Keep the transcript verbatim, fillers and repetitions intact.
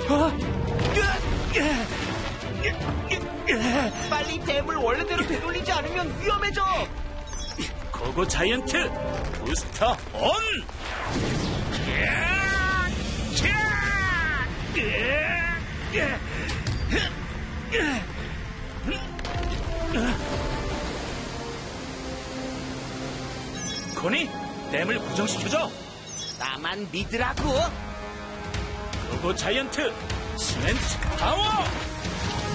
빨리 댐을 원래대로 되돌리지 않으면 위험해져. 고고 자이언트 부스터 온! 코니, 댐을 고정시켜줘. 나만 믿으라고. 고고 자이언트 슬렌트 파워!